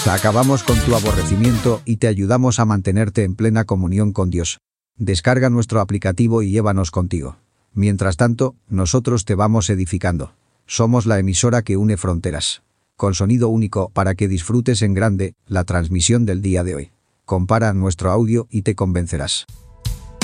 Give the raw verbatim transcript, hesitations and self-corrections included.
Acabamos con tu aborrecimiento y te ayudamos a mantenerte en plena comunión con Dios. Descarga nuestro aplicativo y llévanos contigo. Mientras tanto, nosotros te vamos edificando. Somos la emisora que une fronteras. Con sonido único para que disfrutes en grande la transmisión del día de hoy. Compara nuestro audio y te convencerás.